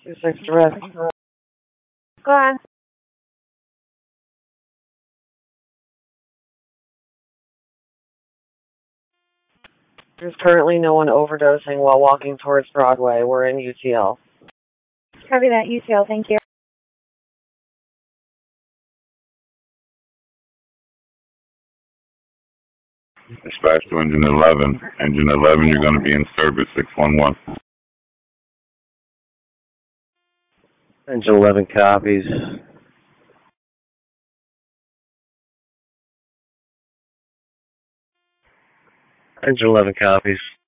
26 direct. Go on. There's currently no one overdosing while walking towards Broadway. We're in UTL. Copy that, UTL. Thank you. Dispatch to Engine 11. Engine 11, you're going to be in service 611. Engine 11 copies. Engine 11 copies.